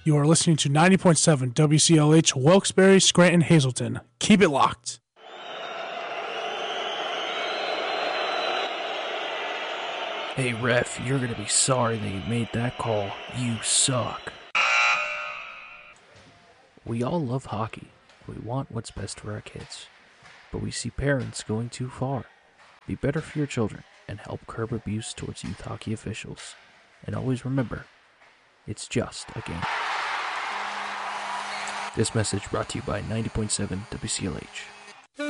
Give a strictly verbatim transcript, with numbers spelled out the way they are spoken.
You are listening to ninety point seven W C L H, Wilkes-Barre, Scranton, Hazleton. Keep it locked. Hey, ref, you're going to be sorry that you made that call. You suck. We all love hockey. We want what's best for our kids. But we see parents going too far. Be better for your children and help curb abuse towards youth hockey officials. And always remember, it's just a game. This message brought to you by ninety point seven W C L H.